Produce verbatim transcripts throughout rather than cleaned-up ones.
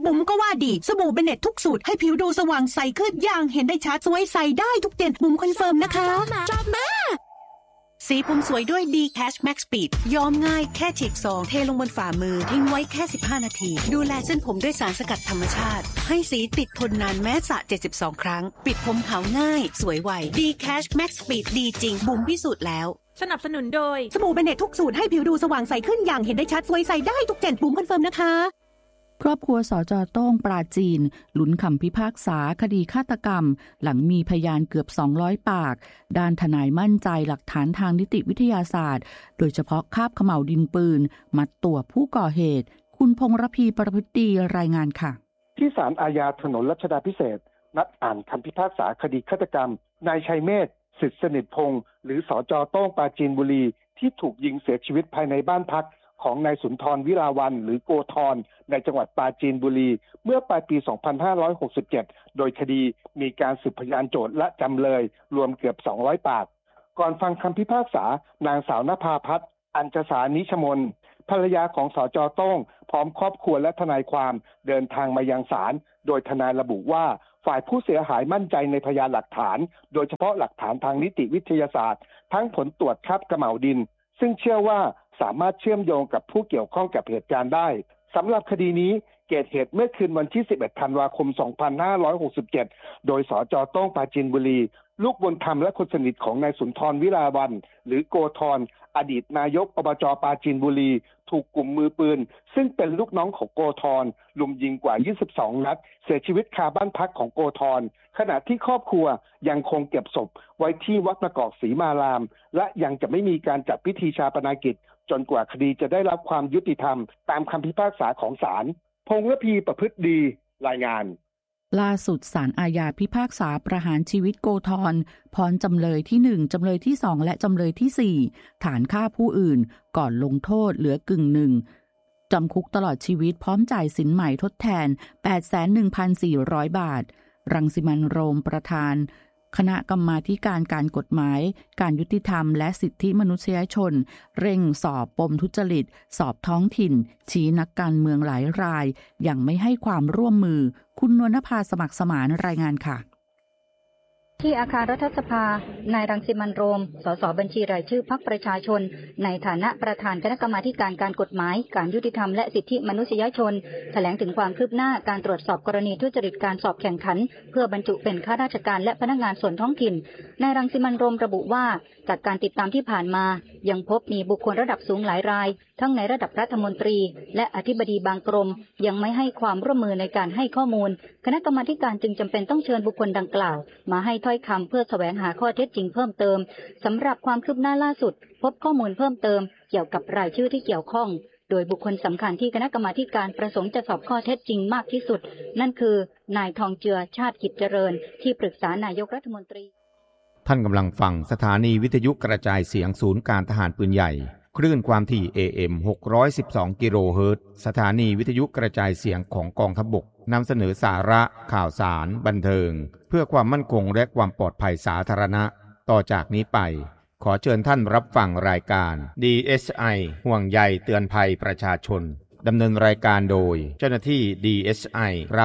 บุ๋มก็ว่าดีสบู่เบเน็ตทุกสูตรให้ผิวดูสว่างใสขึ้นอย่างเห็นได้ชัดสวยใสได้ทุกเดือนบุ๋มคอนเฟิร์มนะคะชอบมากสีผมสวยด้วย D-Cash Max Speed ย้อมง่ายแค่ฉีกซองเทลงบนฝ่ามือทิ้งไว้แค่สิบห้านาทีดูแลเส้นผมด้วยสารสกัดธรรมชาติให้สีติดทนนานแม้สระเจ็ดสิบสองครั้งปิดผมขาวง่ายสวยไว D-Cash Max Speed ดีจริงบุ๋มพิสูจน์แล้วสนับสนุนโดยสบู่เบเน็ตทุกสูตรให้ผิวดูสว่างใสขึ้นอย่างเห็นได้ชัดสวยใสได้ทุกเดือนบุ๋มคอนเฟิร์มนะคะครอบครัวสจ.โต้งปราจีนลุ้นคำพิพากษาคดีฆาตกรรมหลังมีพยานเกือบสองร้อยปากด้านทนายมั่นใจหลักฐานทางนิติวิทยาศาสตร์โดยเฉพาะคราบเขม่าวดินปืนมัดตัวผู้ก่อเหตุคุณพงษ์ระพีประพฤติดีรายงานค่ะที่ศาลอาญาถนนรัชดาภิเษกนัดอ่านคำพิพากษาคดีฆาตกรรมนายชัยเมธสิทธิสนิทพงษ์หรือสจ.โต้งปราจีนบุรีที่ถูกยิงเสียชีวิตภายในบ้านพักของนายสุนทรวิลาวัลย์หรือโกธรในจังหวัดปราจีนบุรีเมื่อปลายปี สองพันห้าร้อยหกสิบเจ็ด โดยคดีมีการสืบพยานโจทก์และจำเลยรวมเกือบสองร้อยปากก่อนฟังคำพิพากษานางสาวนภาพัฒน์อัญชสานิชมนภรรยาของสจ.โต้งพร้อมครอบครัวและทนายความเดินทางมายังศาลโดยทนายระบุว่าฝ่ายผู้เสียหายมั่นใจในพยานหลักฐานโดยเฉพาะหลักฐานทางนิติวิทยาศาสตร์ทั้งผลตรวจคราบเขม่าวดินซึ่งเชื่อว่าสามารถเชื่อมโยงกับผู้เกี่ยวข้องกับเหตุการณ์ได้สำหรับคดีนี้เกิดเหตุเมื่อคืนวันที่สิบเอ็ดธันวาคมสองพันห้าร้อยหกสิบเจ็ดโดยสจ.โต้งปราจีนบุรีลูกบุญธรรมและคนสนิทของนายสุนทรวิลาวัลย์หรือโกธรอดีตนายกอบจ.ปราจีนบุรีถูกกลุ่มมือปืนซึ่งเป็นลูกน้องของโกธรลุมยิงกว่ายี่สิบสองนัดเสียชีวิตคาบ้านพักของโกธรขณะที่ครอบครัวยังคงเก็บศพไว้ที่วัดประกอบศรีมารามและยังจะไม่มีการจัดพิธีชาปนกิจจนกว่าคดีจะได้รับความยุติธรรมตามคำพิพากษาของศาลพงษ์ระพีประพฤติดีรายงานล่าสุดศาลอาญาพิพากษาประหารชีวิตโกธรพรจำเลยที่หนึ่งจำเลยที่สองและจำเลยที่สี่ฐานฆ่าผู้อื่นก่อนลงโทษเหลือกึ่งหนึ่งจำคุกตลอดชีวิตพร้อมจ่ายสินใหม่ทดแทน แปดแสนหนึ่งพันสี่ร้อย บาทรังสิมันต์โรมประธานคณะกรรมาธิการการกฎหมายการยุติธรรมและสิทธิมนุษยชนเร่งสอบปมทุจริตสอบท้องถิ่นชี้นักการเมืองหลายรายอย่างไม่ให้ความร่วมมือคุณนวลนภาสมัครสมานรายงานค่ะที่อาคารรัฐสภานายรังสิมันต์โรมสสบัญชีรายชื่อพรรคประชาชนในฐานะประธานคณะกรรมาธิการการกฎหมายการยุติธรรมและสิทธิมนุษยชนแถลงถึงความคืบหน้าการตรวจสอบกรณีทุจริตการสอบแข่งขันเพื่อบรรจุเป็นข้าราชการและพนักงานส่วนท้องถิ่นนายรังสิมันต์โรมระบุว่าจากการติดตามที่ผ่านมายังพบมีบุคคลระดับสูงหลายรายทั้งในระดับรัฐมนตรีและอธิบดีบางกรมยังไม่ให้ความร่วมมือในการให้ข้อมูลคณะกรรมาธิการจึงจำเป็นต้องเชิญบุคคลดังกล่าวมาให้ถ้อยคำเพื่อแสวงหาข้อเท็จจริงเพิ่มเติมสำหรับความคืบหน้าล่าสุดพบข้อมูลเพิ่มเติมเกี่ยวกับรายชื่อที่เกี่ยวข้องโดยบุคคลสำคัญที่คณะกรรมาธิการประสงค์จะสอบข้อเท็จจริงมากที่สุดนั่นคือนายทองเจือชาติกิจเจริญที่ปรึกษานายกรัฐมนตรีท่านกำลังฟังสถานีวิทยุกระจายเสียงศูนย์การทหารปืนใหญ่คลื่นความถี่ เอ เอ็ม หกร้อยสิบสอง กิโลเฮิรตซ์สถานีวิทยุกระจายเสียงของกองทัพบกนำเสนอสาระข่าวสารบันเทิงเพื่อความมั่นคงและความปลอดภัยสาธารณะต่อจากนี้ไปขอเชิญท่านรับฟังรายการ ดี เอส ไอ ห่วงใยเตือนภัยประชาชนดำเนินรายการโดยเจ้าหน้าที่ ดี เอส ไอ ครับ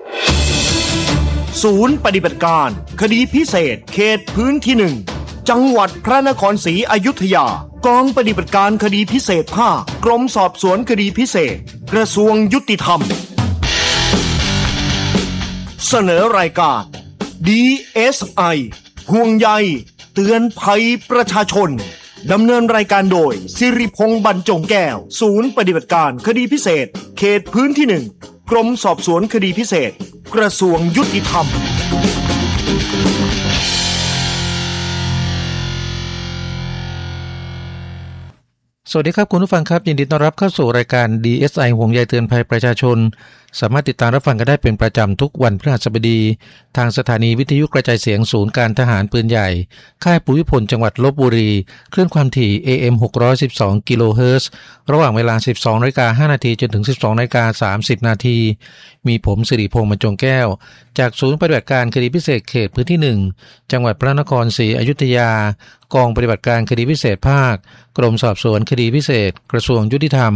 ศูนย์ปฏิบัติการคดีพิเศษเขตพื้นที่หนึ่งจังหวัดพระนครศรีอยุธยากองปฏิบัติการคดีพิเศษภาคกรมสอบสวนคดีพิเศษกระทรวงยุติธรรมเสนอรายการ ดี เอส ไอ ห่วงใยเตือนภัยประชาชนดำเนินรายการโดยสิริพงษ์บรรจงแก้วศูนย์ปฏิบัติการคดีพิเศษเขตพื้นที่หนึ่งกรมสอบสวนคดีพิเศษกระทรวงยุติธรรมสวัสดีครับคุณผู้ฟังครับยินดีต้อนรับเข้าสู่รายการ ดี เอส ไอ ห่วงใยเตือนภัยประชาชนสามารถติดตามรับฟังกันได้เป็นประจำทุกวันพฤหัสบดีทางสถานีวิทยุกระจายเสียงศูนย์การทหารปืนใหญ่ค่ายภูมิพลจังหวัดลพบุรีคลื่นความถี่ เอ เอ็ม หกร้อยสิบสอง กิโลเฮิรตซ์ระหว่างเวลา สิบสองนาฬิกาห้านาทีจนถึง สิบสองนาฬิกาสามสิบนาทีมีผมสิริพงษ์บรรจงแก้วจากศูนย์ปฏิบัติการคดีพิเศษเขตพื้นที่หนึ่งจังหวัดพระนครศรีอยุธยากองปฏิบัติการคดีพิเศษภาคกรมสอบสวนคดีพิเศษกระทรวงยุติธรรม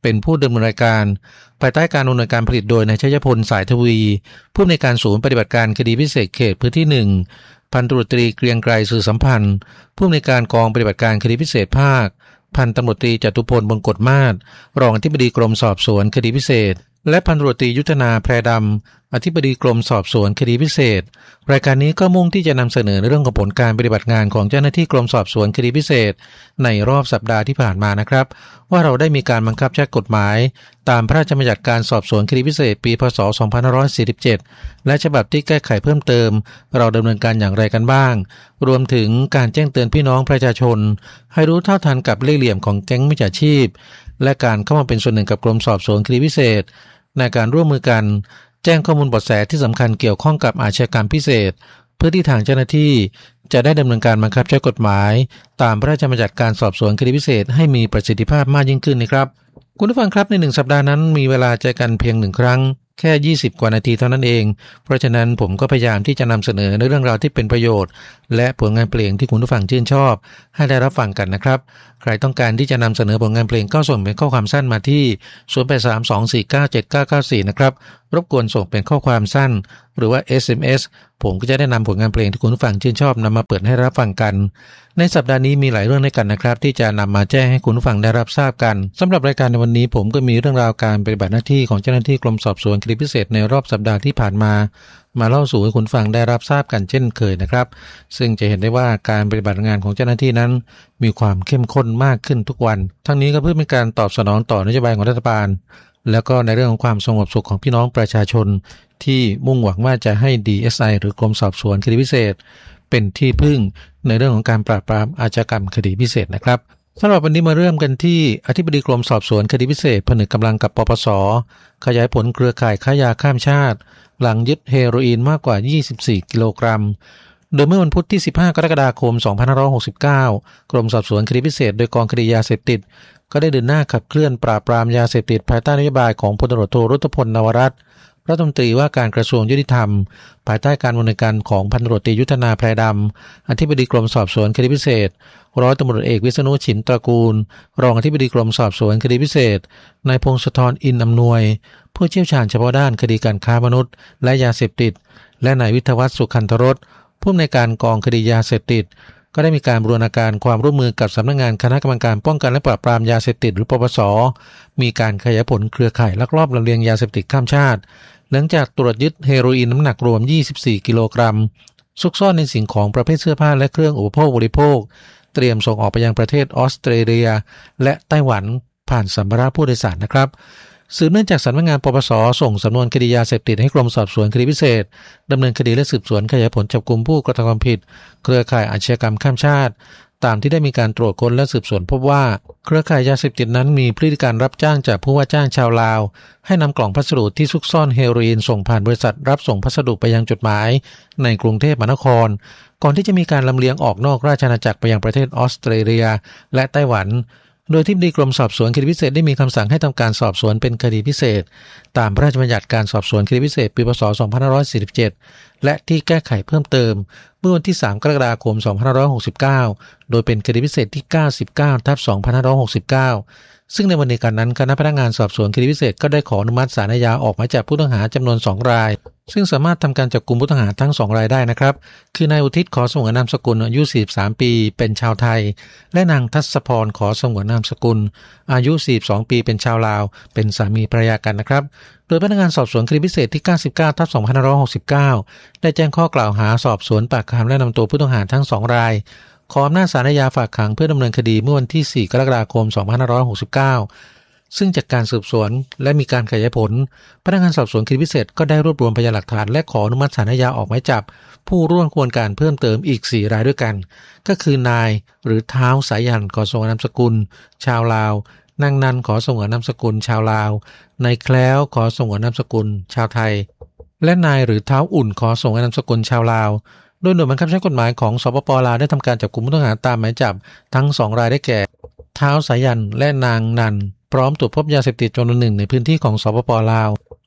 เป็นผู้ดำเนินรายการภายใต้การดำเนินการผลิตโดยนายชัยพลสายทวีผู้อำนวยการศูนย์ปฏิบัติการคดีพิเศษเขตพื้นที่หนึ่งพันตำรวจตรีเกรียงไกรสื่อสัมพันธ์ผู้อำนวยการกองปฏิบัติการคดีพิเศษภาคพันตำรวจตรีจตุพลบงกฎมาศรองอธิบดีกรมสอบสวนคดีพิเศษและพันตำรวจตรียุทธนาแพรดำอธิบดีกรมสอบสวนคดีพิเศษรายการนี้ก็มุ่งที่จะนำเสนอในเรื่องของผลการปฏิบัติงานของเจ้าหน้าที่กรมสอบสวนคดีพิเศษในรอบสัปดาห์ที่ผ่านมานะครับว่าเราได้มีการบังคับใช้กฎหมายตามพระราชบัญญัติการสอบสวนคดีพิเศษปีพ.ศ. สองพันห้าร้อยสี่สิบเจ็ดและฉบับที่แก้ไขเพิ่มเติมเราดำเนินการอย่างไรกันบ้างรวมถึงการแจ้งเตือนพี่น้องประชาชนให้รู้เท่าทันกับเล่ห์เหลี่ยมของแก๊งมิจฉาชีพและการเข้ามาเป็นส่วนหนึ่งกับกรมสอบสวนคดีพิเศษในการร่วมมือกันแจ้งข้อมูลเบาะแสที่สำคัญเกี่ยวข้องกับอาชญากรรมพิเศษเพื่อที่ทางเจ้าหน้าที่จะได้ดำเนินการบังคับใช้กฎหมายตามพระราชบัญญัติการสอบสวนคดีพิเศษให้มีประสิทธิภาพมากยิ่งขึ้นนะครับคุณผู้ฟังครับในหนึ่งสัปดาห์นั้นมีเวลาเจอกันเพียงหนึ่งครั้งแค่ยี่สิบกว่านาทีเท่านั้นเองเพราะฉะนั้นผมก็พยายามที่จะนำเสนอในเรื่องราวที่เป็นประโยชน์และผลงานเพลงที่คุณผู้ฟังชื่นชอบให้ได้รับฟังกันนะครับใครต้องการที่จะนำเสนอผลงานเพลงก็ส่งเป็นข้อความสั้นมาที่ศูนย์ แปด สาม สอง สี่ เก้า เจ็ด เก้า เก้า สี่นะครับรบกวนส่งเป็นข้อความสั้นหรือว่า เอส เอ็ม เอส ผมก็จะได้นำผลงานเพลงที่คุณผู้ฟังชื่นชอบนำมาเปิดให้รับฟังกันในสัปดาห์นี้มีหลายเรื่องด้วยกันนะครับที่จะนำมาแจ้งให้คุณผู้ฟังได้รับทราบกันสำหรับรายการในวันนี้ผมก็มีเรื่องราวการปฏิบัติหน้าที่ของเจ้าหน้าที่กรมสอบสวนคดีพิเศษในรอบสัปดาห์ที่ผ่านมามาเล่าสู่ให้คุณฟังได้รับทราบกันเช่นเคยนะครับซึ่งจะเห็นได้ว่าการปฏิบัติงานของเจ้าหน้าที่นั้นมีความเข้มข้นมากขึ้นทุกวันทั้งนี้ก็เพื่อเป็นการตอบสนองต่อนโยบายของรัฐบาลแล้วก็ในเรื่องของความสงบสุขของพี่น้องประชาชนที่มุ่งหวังว่าจะให้ ดี เอส ไอ หรือกรมสอบสวนคดีพิเศษเป็นที่พึ่งในเรื่องของการปราบปรามอาชญากรรมคดีพิเศษนะครับสำหรับวันนี้มาเริ่มกันที่อธิบดีกรมสอบสวนคดีพิเศษผนึกกำลังกับปปส.ขยายผลเครือข่ายค้ายาข้ามชาติหลังยึดเฮโรอีนมากกว่ายี่สิบสี่กิโลกรัมโดยเมื่อวันพุธที่สิบห้ากรกฎาคมสองพันห้าร้อยหกสิบเก้ากรมสอบสวนคดีพิเศษโดยกองคดียาเสพติดก็ได้เดินหน้าขับเคลื่อนปราบปรามยาเสพติดภายใต้นโยบายของพลตำรวจโทรุตพลนวรัตน์รัฐมนตรีว่าการกระทรวงยุติธรรมภายใต้การดำเนินการของพันตำรวจตรียุทธนาแพรดำอธิบดีกรมสอบสวนคดีพิเศษร้อยตำรวจเอกวิษณุฉิมตระกูลรองอธิบดีกรมสอบสวนคดีพิเศษนายพงศธรอินอำนวยผู้เชี่ยวชาญเฉพาะด้านคดีการค้ามนุษย์และยาเสพติดและนายวิทยวัฒน์สุขันธรสผู้อำนวยการกองคดียาเสพติดก็ได้มีการบูรณาการความร่วมมือกับสำนักงานคณะกรรมการป้องกันและปราบปรามยาเสพติดหรือปปส.มีการขยายผลเครือข่ายลักลอบลำเลียงยาเสพติดข้ามชาติหลังจากตรวจยึดเฮโรอีนน้ำหนักรวมยี่สิบสี่กิโลกรัมซุกซ่อนในสิ่งของประเภทเสื้อผ้าและเครื่องอุปโภคบริโภคเตรียมส่งออกไปยังประเทศออสเตรเลียและไต้หวันผ่านสัมภาระผู้โดยสารนะครับสืบเนื่องจากสำนักงานปปส.ส่งสำนวนคดียาเสพติดให้กรมสอบสวนคดีพิเศษดำเนินคดีและสืบสวนขยายผลจับกุมผู้กระทำความผิดเครือข่ายอาชญากรรมข้ามชาติตามที่ได้มีการตรวจค้นและสืบสวนพบว่าเครือข่ายยาเสพติดนั้นมีพฤติการรับจ้างจากผู้ว่าจ้างชาวลาวให้นำกล่องพัสดุที่ซุกซ่อนเฮโรอีนส่งผ่านบริษัทรับส่งพัสดุไปยังจุดหมายในกรุงเทพมหานครก่อนที่จะมีการลำเลียงออกนอกราชอาณาจักรไปยังประเทศออสเตรเลียและไต้หวันโดยที่ดีกรมสอบสวนคดีพิเศษได้มีคำสั่งให้ทำการสอบสวนเป็นคดีพิเศษตามพระราชบัญญัติการสอบสวนคดีพิเศษปีพ.ศ. สองพันห้าร้อยสี่สิบเจ็ดและที่แก้ไขเพิ่มเติมเมื่อวันที่สามกรกฎาคมสองพันห้าร้อยหกสิบเก้าโดยเป็นคดีพิเศษที่เก้าสิบเก้าทับสองพันห้าร้อยหกสิบเก้าซึ่งในวันนี้การนั้นคณะพนักงานสอบสวนคดีพิเศษก็ได้ขออนุมัติศาลอาญาออกหมายจับผู้ต้องหาจำนวนสองรายซึ่งสามารถทำการจับกุมผู้ต้องหาทั้งสองรายได้นะครับคือนายอุทิศขอสงวนนามสกุลอายุสี่สิบสามปีเป็นชาวไทยและนางทัศพรขอสงวนนามสกุลอายุสี่สิบสองปีเป็นชาวลาวเป็นสามีภรรยากันนะครับโดยพนักงานสอบสวนคดีพิเศษที่เก้าสิบเก้าทับสองพันห้าร้อยหกสิบเก้าได้แจ้งข้อกล่าวหาสอบสวนปากคำและนำตัวผู้ต้องหาทั้งสองรายขออำนาจศาลอาญาฝากขังเพื่อดำเนินคดีเมื่อวันที่สี่กรกฎาคมสองพันห้าร้อยหกสิบเก้าซึ่งจากการสืบสวนและมีการขยายผลพนักงานสอบสวนคดีพิเศษก็ได้รวบรวมพยานหลักฐานและขออนุมัติศาลอาญาออกหมายจับผู้ร่วมขบวนการเพิ่มเติมอีกสี่รายด้วยกันก็คือนายหรือเท้าสายันขอสงวนนามสกุลชาวลาวนางนันขอสงวนนามสกุลชาวลาวนายแคล้วขอสงวนนามสกุลชาวไทยและนายหรือเท้าอุ่นขอสงวนนามสกุลชาวลาวโดยหน่วยบังคับใช้กฎหมายของสปป.ลาวได้ทำการจับกุมผู้ต้องหาตามหมายจับทั้งสองรายได้แก่เท้าสายันและนางนันพร้อมตรวจพบยาเสพติดจำนวนหนึ่งในพื้นที่ของสปป.ลาว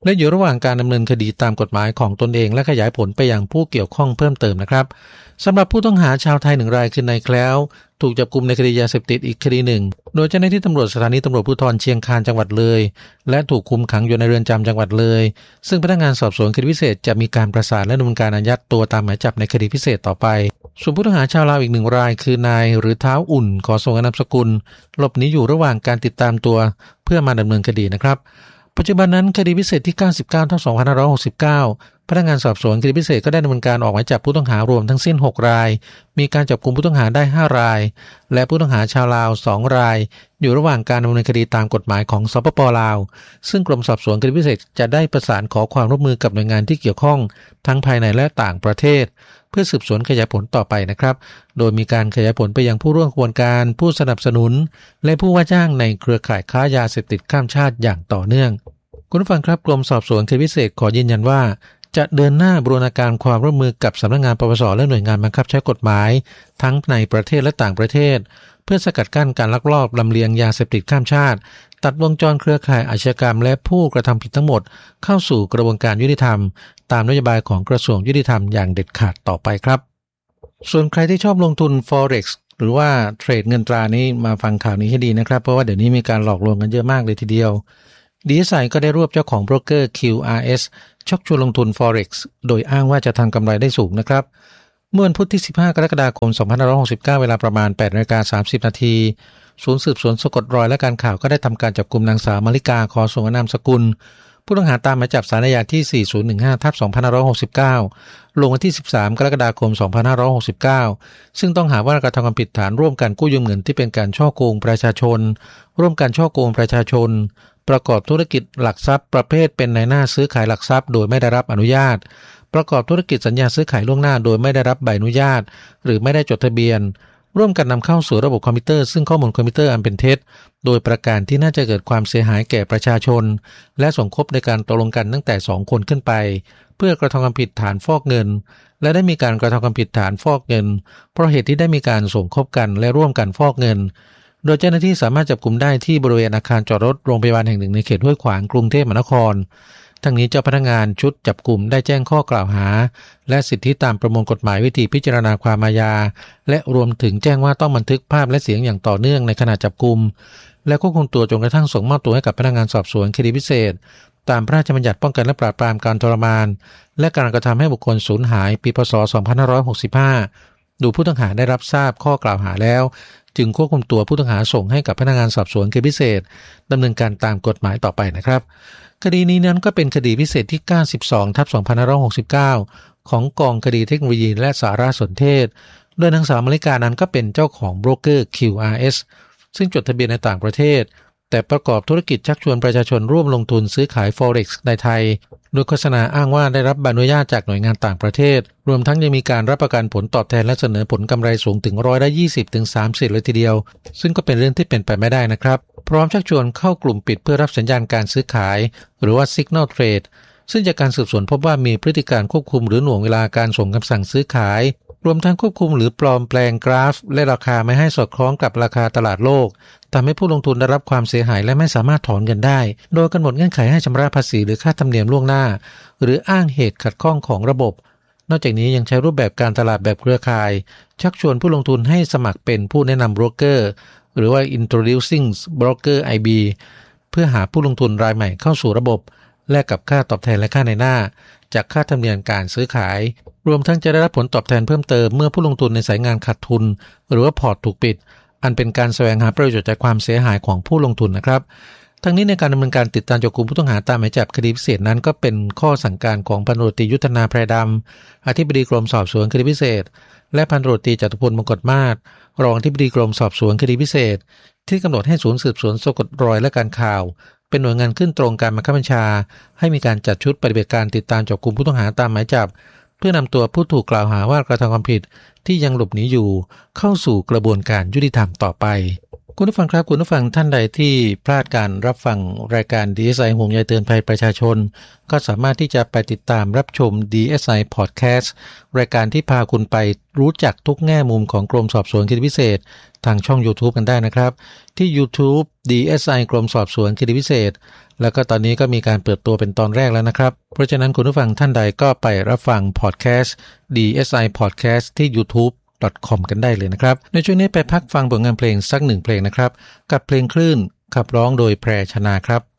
และอยู่ระหว่างการดำเนินคดีตามกฎหมายของตนเองและขยายผลไปยังผู้เกี่ยวข้องเพิ่มเติมนะครับสำหรับผู้ต้องหาชาวไทยหนึ่งรายคือนายแคล้วถูกจับกุมในคดียาเสพติดอีกคดีหนึ่งโดยเจ้าหน้าที่ตำรวจสถานีตำรวจภูธรเชียงคานจังหวัดเลยและถูกคุมขังอยู่ในเรือนจำจังหวัดเลยซึ่งพนักงานสอบสวนคดีพิเศษจะมีการประสานและดำเนินการอายัดตัวตามหมายจับในคดีพิเศษต่อไปส่วนผู้ต้องหาชาวลาวอีกหนึ่งรายคือนายหรือเท้าอุ่นขอส่งนามสกุลหลบหนีอยู่ระหว่างการติดตามตัวเพื่อมาดำเนินคดีนะครับปัจจุบันนั้นคดีพิเศษที่เก้าสิบเก้าทับสองพันห้าร้อยหกสิบเก้าพนักงานสอบสวนคดีพิเศษก็ได้ดำเนินการออกหมายจับผู้ต้องหารวมทั้งสิ้นหกรายมีการจับกุมผู้ต้องหาได้ห้ารายและผู้ต้องหาชาวลาวสองรายอยู่ระหว่างการดำเนินคดีตามกฎหมายของสปป.ลาวซึ่งกรมสอบสวนคดีพิเศษจะได้ประสานขอความร่วมมือกับหน่วยงานที่เกี่ยวข้องทั้งภายในและต่างประเทศเพื่อสืบสวนขยายผลต่อไปนะครับโดยมีการขยายผลไปยังผู้ร่วมขบวนการผู้สนับสนุนและผู้ว่าจ้างในเครือข่ายค้ายาเสพติดข้ามชาติอย่างต่อเนื่องคุณผู้ฟังครับกรมสอบสวนคดีพิเศษขอยืนยันว่าจะเดินหน้าบูรณาการความร่วมมือกับสำนักงานปปสและหน่วยงานบังคับใช้กฎหมายทั้งในประเทศและต่างประเทศเพื่อสกัดกั้นการลักลอบลำเลียงยาเสพติดข้ามชาติตัดวงจรเครือข่ายอาชญากรรมและผู้กระทำผิดทั้งหมดเข้าสู่กระบวนการยุติธรรมตามนโยบายของกระทรวงยุติธรรมอย่างเด็ดขาดต่อไปครับส่วนใครที่ชอบลงทุน Forex หรือว่าเทรดเงินตรานี้มาฟังข่าวนี้ให้ดีนะครับเพราะว่าเดี๋ยวนี้มีการหลอกลวงกันเยอะมากเลยทีเดียว ดี เอส ไอ ก็ได้รวบเจ้าของโบรกเกอร์ คิว อาร์ เอส ชักชวนลงทุน Forex โดยอ้างว่าจะทำกำไรได้สูงนะครับเมื่อวันพุธที่สิบห้ากรกฎาคมสองพันห้าร้อยหกสิบเก้าเวลาประมาณ แปดนาฬิกาสามสิบนาทีศูนย์สืบสวนสะกดรอยและการข่าวก็ได้ทำการจับกุมนางสาวมาริกาขอส่งนามสกุลผู้ต้องหาตามหมายจับศาลอาญาที่ สี่ศูนย์หนึ่งห้าทับสองพันห้าร้อยหกสิบเก้า ลงวันที่ สิบสามกรกฎาคมสองพันห้าร้อยหกสิบเก้าซึ่งต้องหาว่ากระทำความผิดฐานร่วมกันกู้ยืมเงินที่เป็นการฉ้อโกงประชาชนร่วมกันฉ้อโกงประชาชนประกอบธุรกิจหลักทรัพย์ประเภทเป็นนายหน้าซื้อขายหลักทรัพย์โดยไม่ได้รับอนุญาตประกอบธุรกิจสัญญาซื้อขายล่วงหน้าโดยไม่ได้รับใบอนุญาตหรือไม่ได้จดทะเบียนร่วมกันนำเข้าสู่ระบบคอมพิวเตอร์ซึ่งข้อมูลคอมพิวเตอร์อันเป็นเท็จโดยประการที่น่าจะเกิดความเสียหายแก่ประชาชนและสมคบในการตกลงกันตั้งแต่สองคนขึ้นไปเพื่อกระทำความผิดฐานฟอกเงินและได้มีการกระทำความผิดฐานฟอกเงินเพราะเหตุที่ได้มีการสมคบกันและร่วมกันฟอกเงินโดยเจ้าหน้าที่สามารถจับกุมได้ที่บริเวณอาคารจอดรถโรงพยาบาลแห่งหนึ่งในเขตห้วยขวางกรุงเทพมหานครทั้งนี้เจ้าพนักงานชุดจับกุมได้แจ้งข้อกล่าวหาและสิทธิตามประมวลกฎหมายวิธีพิจารณาความอาญาและรวมถึงแจ้งว่าต้องบันทึกภาพและเสียงอย่างต่อเนื่องในขณะจับกุมและควบคุมตัวจนกระทั่งส่งมอบตัวให้กับพนักงานสอบสวนคดีพิเศษตามพระราชบัญญัติป้องกันและปราบปรามการทรมานและการกระทำให้บุคคลสูญหายปีพ.ศ. สองพันห้าร้อยหกสิบห้าดูผู้ต้องหาได้รับทราบข้อกล่าวหาแล้วจึงควบคุมตัวผู้ต้องหาส่งให้กับพนักงานสอบสวนคดีพิเศษดำเนินการตามกฎหมายต่อไปนะครับคดีนี้นั้นก็เป็นคดีพิเศษที่ เก้าสิบสองทับสองพันห้าร้อยหกสิบเก้า ของกองคดีเทคโนโลยีและสารสนเทศโดยนางสาวมาริกานั้นก็เป็นเจ้าของโบรกเกอร์ คิว อาร์ เอส ซึ่งจดทะเบียนในต่างประเทศแต่ประกอบธุรกิจชักชวนประชาชนร่วมลงทุนซื้อขาย Forex ในไทยโดยโฆษณาอ้างว่าได้รับใบอนุญาตจากหน่วยงานต่างประเทศรวมทั้งยังมีการรับประกันผลตอบแทนและเสนอผลกำไรสูงถึงร้อยละยี่สิบถึงสามสิบเลยทีเดียวซึ่งก็เป็นเรื่องที่เป็นไปไม่ได้นะครับพร้อมชักชวนเข้ากลุ่มปิดเพื่อรับสัญญาณการซื้อขายหรือว่า Signal Trade ซึ่งจากการสืบสวนพบว่ามีพฤติการควบคุมหรือหน่วงเวลาการส่งคำสั่งซื้อขายรวมทั้งควบคุมหรือปลอมแปลงกราฟและราคาไม่ให้สอดคล้องกับราคาตลาดโลกทำให้ผู้ลงทุนได้รับความเสียหายและไม่สามารถถอนเงินได้โดยกำหนดเงื่อนไขให้ชำระภาษีหรือค่าธรรมเนียมล่วงหน้าหรืออ้างเหตุขัดข้องของระบบนอกจากนี้ยังใช้รูปแบบการตลาดแบบเครือข่ายชักชวนผู้ลงทุนให้สมัครเป็นผู้แนะนำโบรกเกอร์หรือว่า Introducing Broker ไอ บี เพื่อหาผู้ลงทุนรายใหม่เข้าสู่ระบบแลกกับค่าตอบแทนและค่าในหน้าจากค่าธรรมเนียมการซื้อขายรวมทั้งจะได้รับผลตอบแทนเพิ่มเติมเมื่อผู้ลงทุนในสายงานขาดทุนหรือว่าพอร์ตถูกปิดอันเป็นการแสวงหาประโยชน์จากความเสียหายของผู้ลงทุนนะครับทั้งนี้ในการดำเนินการติดตามจับกุมผู้ต้องหาตามหมายจับคดีพิเศษนั้นก็เป็นข้อสั่งการของพันตำรวจตรียุทธนาไพรดำอธิบดีกรมสอบสวนคดีพิเศษและพันตำรวจตรีจตุพลมงกฎมาศรองอธิบดีกรมสอบสวนคดีพิเศษที่กำหนดให้ศูนย์สืบสวนสะกดรอยและการข่าวเป็นหน่วยงานขึ้นตรงการบังคับบัญชาให้มีการจัดชุดปฏิบัติการติดตามจับกุมผู้ต้องหาตามหมายจับเพื่อนำตัวผู้ถูกกล่าวหาว่ากระทำความผิดที่ยังหลบหนีอยู่เข้าสู่กระบวนการยุติธรรมต่อไปคุณผู้ฟังครับคุณผู้ฟังท่านใดที่พลาดการรับฟังรายการ ดี เอส ไอ ห่วงใยเตือนภัยประชาชนก็สามารถที่จะไปติดตามรับชม ดี เอส ไอ Podcast รายการที่พาคุณไปรู้จักทุกแง่มุมของกรมสอบสวนคดีพิเศษทางช่อง YouTube กันได้นะครับที่ YouTube ดี เอส ไอ กรมสอบสวนคดีพิเศษแล้วก็ตอนนี้ก็มีการเปิดตัวเป็นตอนแรกแล้วนะครับเพราะฉะนั้นคุณผู้ฟังท่านใดก็ไปรับฟัง Podcast ดี เอส ไอ Podcast ที่ YouTube .com กันได้เลยนะครับในช่วงนี้ไปพักฟังบทงานเพลงสักหนึ่งเพลงนะครับกับเพลงคลื่นขับร้องโดยแพรชนาครับ